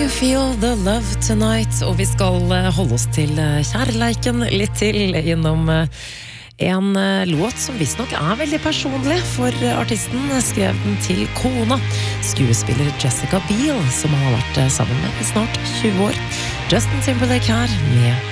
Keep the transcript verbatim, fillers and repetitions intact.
feel the love tonight, og vi skal holde oss til kjærleiken litt til innom en låt som visstnok er veldig personlig for artisten. Skrev den til kona, skuespiller Jessica Biel, som han har vært sammen med i snart tjue år. Justin Timberlake her med